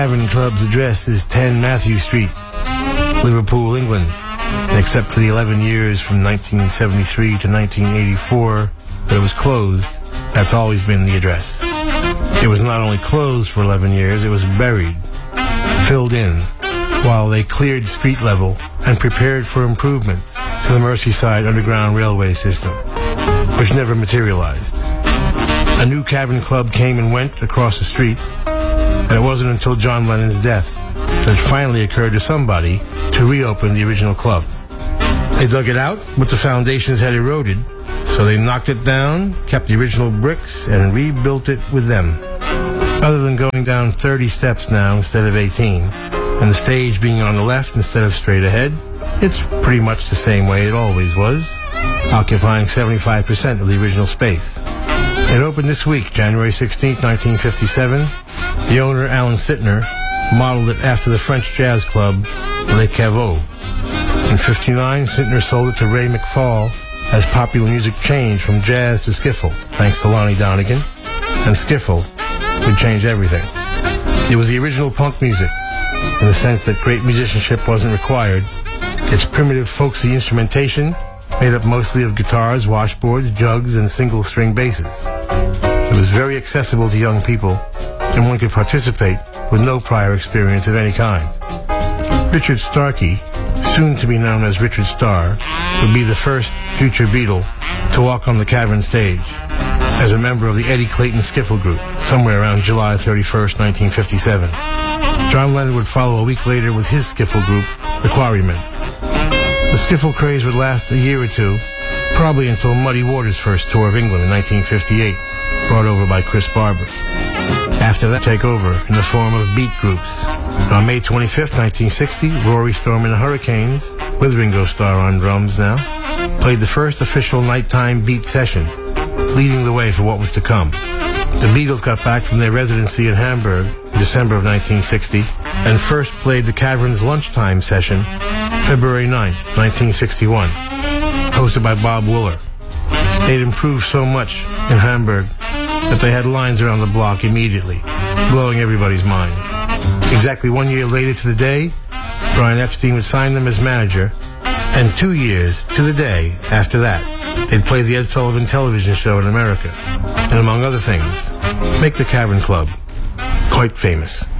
Cavern Club's address is 10 Matthew Street, Liverpool, England. And except for the 11 years from 1973 to 1984 that it was closed, that's always been the address. It was not only closed for 11 years, it was buried, filled in, while they cleared street level and prepared for improvements to the Merseyside Underground Railway system, which never materialized. A new Cavern Club came and went across the street, and it wasn't until John Lennon's death that it finally occurred to somebody to reopen the original club. They dug it out, but the foundations had eroded, so they knocked it down, kept the original bricks, and rebuilt it with them. Other than going down 30 steps now instead of 18, and the stage being on the left instead of straight ahead, it's pretty much the same way it always was, occupying 75% of the original space. It opened this week, January 16, 1957. The owner, Alan Sittner, modeled it after the French jazz club, Le Caveau. In '59, Sittner sold it to Ray McFall as popular music changed from jazz to skiffle, thanks to Lonnie Donegan, and skiffle would change everything. It was the original punk music, in the sense that great musicianship wasn't required. Its primitive, folksy instrumentation, made up mostly of guitars, washboards, jugs, and single-string basses. It was very accessible to young people, and one could participate with no prior experience of any kind. Richard Starkey, soon to be known as Richard Starr, would be the first future Beatle to walk on the Cavern stage as a member of the Eddie Clayton Skiffle Group, somewhere around July 31st, 1957. John Lennon would follow a week later with his skiffle group, the Quarrymen. The skiffle craze would last a year or two, probably until Muddy Waters' first tour of England in 1958, brought over by Chris Barber. After that, take over in the form of beat groups. On May 25th, 1960, Rory Storm and the Hurricanes, with Ringo Starr on drums now, played the first official nighttime beat session, leading the way for what was to come. The Beatles got back from their residency in Hamburg in December of 1960 and first played the Cavern's lunchtime session February 9th, 1961, hosted by Bob Wooler. They'd improved so much in Hamburg that they had lines around the block immediately, blowing everybody's mind. Exactly 1 year later to the day, Brian Epstein would sign them as manager, and 2 years to the day after that, they'd play the Ed Sullivan television show in America, and among other things, make the Cavern Club quite famous.